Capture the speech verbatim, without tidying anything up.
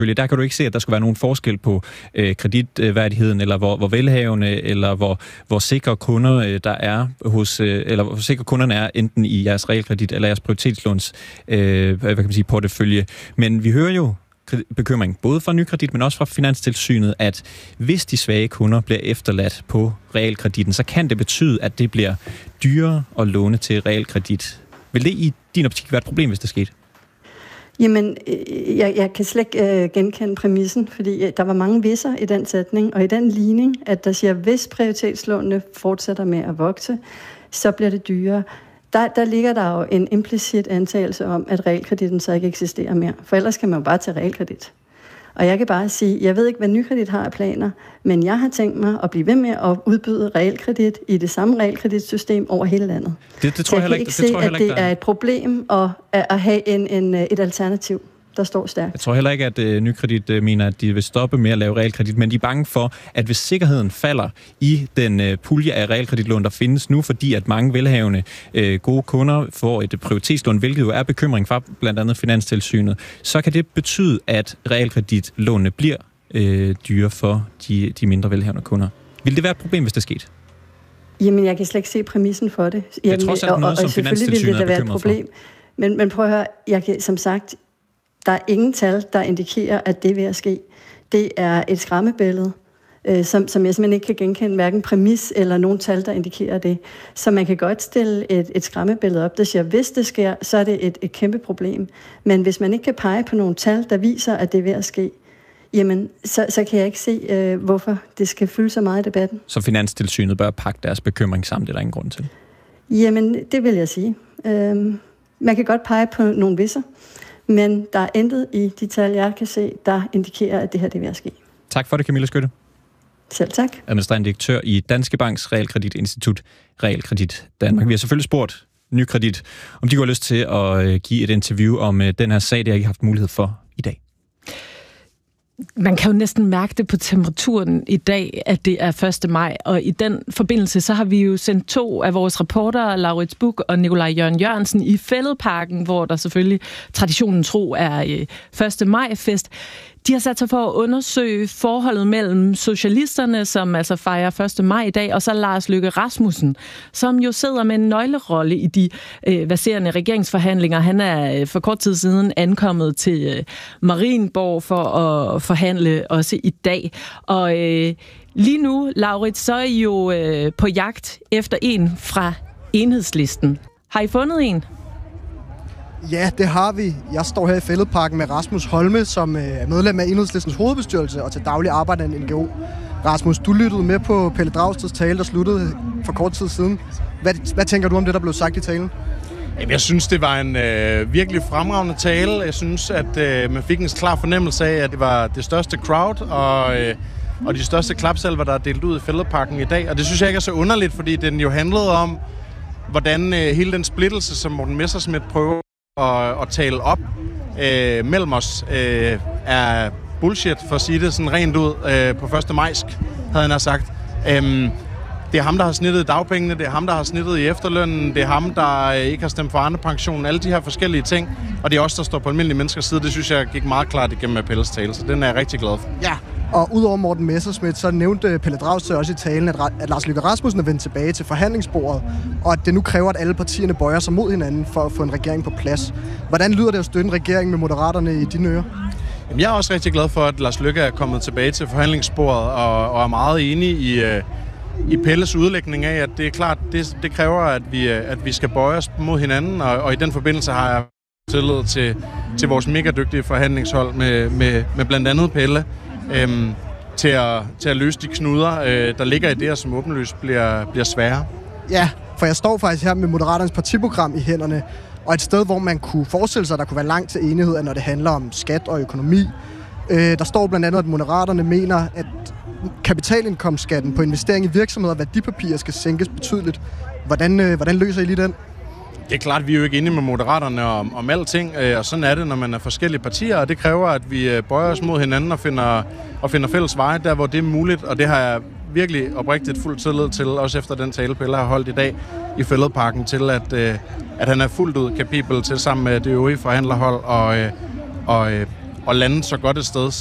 Der kan du ikke se, at der skulle være nogen forskel på øh, kreditværdigheden, eller hvor, hvor velhavende, eller hvor, hvor sikre kunder øh, der er hos, øh, eller hvor sikre kunderne er enten i jeres realkredit eller jeres prioritetslåns øh, hvad kan man sige, portefølje. Men vi hører jo bekymring både fra Nykredit, men også fra Finanstilsynet, at hvis de svage kunder bliver efterladt på realkreditten, så kan det betyde, at det bliver dyrere at låne til realkredit. Vil det i din optik være et problem, hvis det skete? Jamen, jeg, jeg kan slet ikke øh, genkende præmissen, fordi øh, der var mange visser i den sætning, og i den ligning, at der siger, at hvis prioritetslånene fortsætter med at vokse, så bliver det dyrere. Der, der ligger der jo en implicit antagelse om, at realkreditten så ikke eksisterer mere. For ellers kan man jo bare tage realkredit. Og jeg kan bare sige, jeg ved ikke, hvad Nykredit har af planer, men jeg har tænkt mig at blive ved med at udbyde realkredit i det samme realkreditsystem over hele landet. Det, det tror jeg, jeg heller kan ikke, ikke det se, tror jeg at det er et problem at, at have en, en, et alternativ, der står stærkt. Jeg tror heller ikke, at uh, Nykredit uh, mener, at de vil stoppe med at lave realkredit, men de er bange for, at hvis sikkerheden falder i den uh, pulje af realkreditlån, der findes nu, fordi at mange velhavende uh, gode kunder får et prioritetslån, hvilket jo er bekymring fra blandt andet Finanstilsynet, så kan det betyde, at realkreditlånene bliver uh, dyre for de, de mindre velhavende kunder. Vil det være et problem, hvis det skete? Jamen, jeg kan slet ikke se præmissen for det. Det er trods alt noget, og, som og Finanstilsynet er bekymret for. Men, men prøv at høre, jeg kan, som sagt, der er ingen tal, der indikerer, at det er ved at ske. Det er et skræmmebillede, øh, som, som jeg simpelthen ikke kan genkende, hverken præmis eller nogen tal, der indikerer det. Så man kan godt stille et, et skræmmebillede op, der siger, hvis det sker, så er det et, et kæmpe problem. Men hvis man ikke kan pege på nogle tal, der viser, at det er ved at ske, jamen, så, så kan jeg ikke se, øh, hvorfor det skal fylde så meget i debatten. Så Finanstilsynet bør pakke deres bekymring sammen, det er der ingen grund til? Jamen, det vil jeg sige. Øh, man kan godt pege på nogle visser, men der er intet i de tal, jeg kan se, der indikerer, at det her det er ved at ske. Tak for det, Camilla Skytte. Selv tak. Administrerende direktør i Danske Banks Realkreditinstitut, Realkredit Danmark. Vi har selvfølgelig spurgt Nykredit, om de har lyst til at give et interview om den her sag, det har ikke haft mulighed for i dag. Man kan jo næsten mærke det på temperaturen i dag, at det er første maj, og i den forbindelse så har vi jo sendt to af vores reportere, Laurits Buch og Nikolaj Jørgen Jørgensen, i Fælledparken, hvor der selvfølgelig traditionen tro er første maj-fest. De har sat sig for at undersøge forholdet mellem socialisterne, som altså fejrer første maj i dag, og så Lars Løkke Rasmussen, som jo sidder med en nøglerolle i de øh, verserende regeringsforhandlinger. Han er for kort tid siden ankommet til øh, Marienborg for at forhandle også i dag. Og øh, lige nu, Laurits, så er I jo øh, på jagt efter en fra Enhedslisten. Har I fundet en? Ja, det har vi. Jeg står her i Fælledparken med Rasmus Holme, som er medlem af Enhedslistens hovedbestyrelse og til daglig arbejder i en N G O. Rasmus, du lyttede med på Pelle Dragsteds tale, der sluttede for kort tid siden. Hvad, hvad tænker du om det, der blev sagt i talen? Jamen, jeg synes, det var en øh, virkelig fremragende tale. Jeg synes, at øh, man fik en klar fornemmelse af, at det var det største crowd og, øh, og de største klapsalver, der er delt ud i Fælledparken i dag. Og det synes jeg ikke er så underligt, fordi den jo handlede om, hvordan øh, hele den splittelse, som Morten Messerschmidt prøver at, at tale op øh, mellem os, øh, er bullshit, for at sige det sådan rent ud øh, på første majsk, havde han sagt. Øhm, det er ham, der har snittet dagpengene, det er ham, der har snittet i efterlønnen, det er ham, der ikke har stemt for Arne-pensionen, alle de her forskellige ting, og det er også der står på almindelige menneskers side. Det synes jeg gik meget klart igennem Appelles tale, så den er jeg rigtig glad for. Ja, og udover Morten Messerschmidt, så nævnte Pelle Dragsted også i talen, at, at Lars Løkke Rasmussen er vendt tilbage til forhandlingsbordet, og at det nu kræver, at alle partierne bøjer sig mod hinanden for at få en regering på plads. Hvordan lyder det at støtte en regering med Moderaterne i dine ører? Jamen, jeg er også rigtig glad for, at Lars Løkke er kommet tilbage til forhandlingsbordet og, og er meget enig i, uh, i Pelles udlægning af, at det er klart, det, det kræver, at vi, at vi skal bøje os mod hinanden, og, og i den forbindelse har jeg tillid til, til vores mega dygtige forhandlingshold med, med, med blandt andet Pelle, øhm, til, at, til at løse de knuder, øh, der ligger i det, som åbenlyst bliver, bliver svære. Ja, for jeg står faktisk her med Moderaternes partiprogram i hænderne, og et sted, hvor man kunne forestille sig, at der kunne være langt til enighed, når det handler om skat og økonomi. Øh, der står blandt andet, at Moderaterne mener, at kapitalindkomstskatten på investering i virksomheder og værdipapirer skal sænkes betydeligt. Hvordan, øh, hvordan løser I lige den? Det er klart, at vi er jo ikke enige med Moderaterne om, om alting, og sådan er det, når man er forskellige partier, og det kræver, at vi bøjer os mod hinanden og finder, og finder fælles veje, der hvor det er muligt, og det har jeg virkelig oprigtigt fuld tillid til, også efter den tale, Pelle har holdt i dag i Fælledparken, til at, at han er fuldt ud kapabel til sammen med det øvrige forhandlerhold og, og, og at lande så godt et sted,